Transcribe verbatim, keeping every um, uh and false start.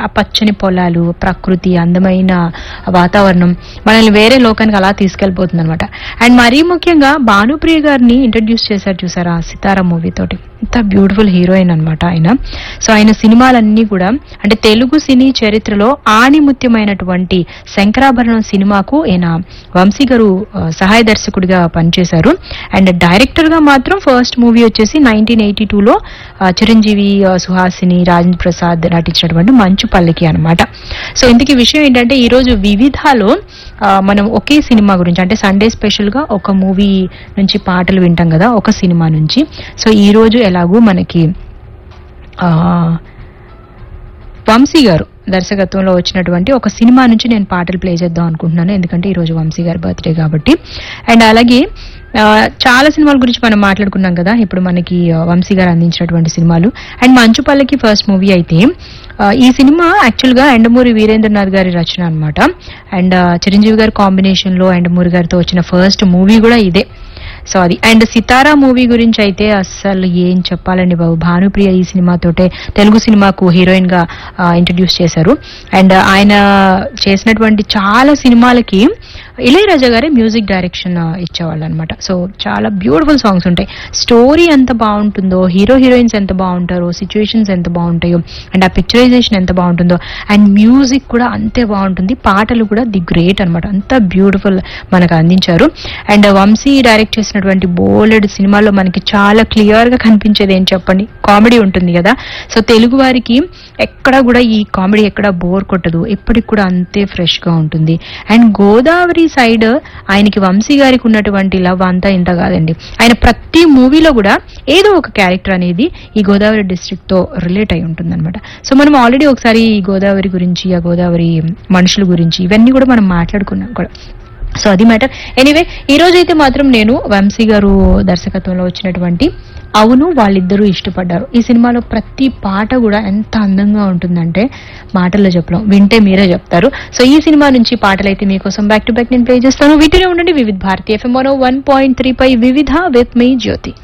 ఆ పచ్చని పొలాలు, ప్రకృతి, అందమైన వాతావరణం మనల్ని వేరే లోకానికి అలా తీసుకెళ్లిపోతుంది అనమాట. అండ్ మరీ ముఖ్యంగా భానుప్రియ గారిని ఇంట్రడ్యూస్ చేశారు చూసారా సితారా మూవీ తోటి. ఇంత బ్యూటిఫుల్ హీరోయిన్ అనమాట ఆయన. సో ఆయన సినిమాలన్నీ కూడా అంటే తెలుగు సినీ చరిత్రలో ఆణిముత్యమైనటువంటి శంకరాభరణం సినిమాకు ఈయన వంశీ గారు సహాయ దర్శకుడిగా పనిచేశారు. అండ్ డైరెక్టర్ గా మాత్రం ఫస్ట్ మూవీ వచ్చేసి నైన్టీన్ ఎయిటీ టూలో చిరంజీవి, సుహాసిని, రాజేంద్ర ప్రసాద్ నటించినటువంటి మంచు పల్లకి అనమాట. సో ఇంతకీ విషయం ఏంటంటే ఈ రోజు వివిధాలో మనం ఒకే సినిమా గురించి అంటే సండే స్పెషల్ గా ఒక మూవీ నుంచి పాటలు వింటాం కదా ఒక సినిమా నుంచి. సో ఈ రోజు ఎలాగూ మనకి ఆ వంశీ గారు దర్శకత్వంలో వచ్చినటువంటి ఒక సినిమా నుంచి నేను పాటలు ప్లే చేద్దాం అనుకుంటున్నాను, ఎందుకంటే ఈ రోజు వంశీ గారి బర్త్డే కాబట్టి. అండ్ అలాగే చాలా సినిమాల గురించి మనం మాట్లాడుకున్నాం కదా ఇప్పుడు మనకి వంశీ గారు అందించినటువంటి సినిమాలు. అండ్ మంచు పల్లకి ఫస్ట్ మూవీ అయితే ఈ సినిమా యాక్చువల్ గా ఎండమూరి వీరేంద్రనాథ్ గారి రచన అనమాట. అండ్ చిరంజీవి గారి కాంబినేషన్ లో ఎండమూరి గారితో వచ్చిన ఫస్ట్ మూవీ కూడా ఇదే. సో అది. అండ్ సితారా మూవీ గురించి అయితే అస్సలు ఏం చెప్పాలండి బాబు, భానుప్రియ ఈ సినిమాతోటే తెలుగు సినిమాకు హీరోయిన్ గా ఇంట్రడ్యూస్ చేశారు. అండ్ ఆయన చేసినటువంటి చాలా సినిమాలకి ఇళయరాజా గారే మ్యూజిక్ డైరెక్షన్ ఇచ్చేవాళ్ళు అనమాట. సో చాలా బ్యూటిఫుల్ సాంగ్స్ ఉంటాయి. స్టోరీ ఎంత బాగుంటుందో, హీరో హీరోయిన్స్ ఎంత బాగుంటారో, సిచ్యువేషన్స్ ఎంత బాగుంటాయో, అండ్ ఆ పిక్చరైజేషన్ ఎంత బాగుంటుందో, అండ్ మ్యూజిక్ కూడా అంతే బాగుంటుంది. పాటలు కూడా ది గ్రేట్ అనమాట, అంత బ్యూటిఫుల్ మనకు అందించారు. అండ్ వంశీ డైరెక్ట్ చేసినటువంటి బోలెడ్ సినిమాల్లో మనకి చాలా క్లియర్ గా కనిపించేది ఏం చెప్పండి, కామెడీ ఉంటుంది కదా. సో తెలుగు వారికి ఎక్కడ కూడా ఈ కామెడీ ఎక్కడ బోర్ కొట్టదు, ఎప్పటికి కూడా అంతే ఫ్రెష్ గా ఉంటుంది. అండ్ గోదావరి సైడ్ ఆయనకి వంశీ గారికి ఉన్నటువంటి లవ్ అంతా ఇంత కాదండి. ఆయన ప్రతి మూవీలో కూడా ఏదో ఒక క్యారెక్టర్ అనేది ఈ గోదావరి డిస్ట్రిక్ట్ తో రిలేట్ అయి ఉంటుంది అనమాట. సో మనం ఆల్రెడీ ఒకసారి ఈ గోదావరి గురించి, ఆ గోదావరి మనుషుల గురించి ఇవన్నీ కూడా మనం మాట్లాడుకున్నాం కూడా. సో అది మ్యాటర్. ఎనీవే ఈ రోజు అయితే మాత్రం నేను వంశీ గారు దర్శకత్వంలో వచ్చినటువంటి అవును వాళ్ళిద్దరూ ఇష్టపడ్డారు ఈ సినిమాలో ప్రతి పాట కూడా ఎంత అందంగా ఉంటుందంటే మాటల్లో చెప్పలేం, వింటే మీరే చెప్తారు. సో ఈ సినిమా నుంచి పాటలు అయితే మీకోసం బ్యాక్ టు బ్యాక్ నేను ప్లే చేస్తాను. వీటినే ఉండండి వివిధ Bharati FM one point three pi వివిధ విత్ మీ జ్యోతి.